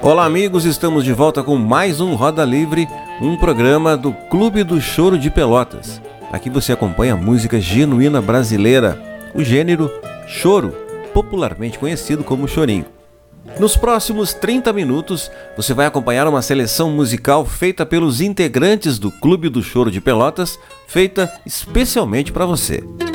Olá amigos, estamos de volta com mais um Roda Livre, um programa do Clube do Choro de Pelotas. Aqui você acompanha a música genuína brasileira, o gênero choro, popularmente conhecido como chorinho. Nos próximos 30 minutos, você vai acompanhar uma seleção musical feita pelos integrantes do Clube do Choro de Pelotas, feita especialmente para você.